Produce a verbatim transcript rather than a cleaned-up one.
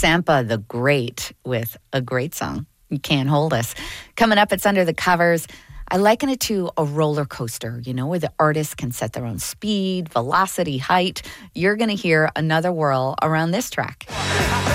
Sampa the Great with a great song, You Can't Hold Us. Coming up, it's Under the Covers. I liken it to a roller coaster, you know, where the artists can set their own speed, velocity, height. You're going to hear Another Whirl around this track.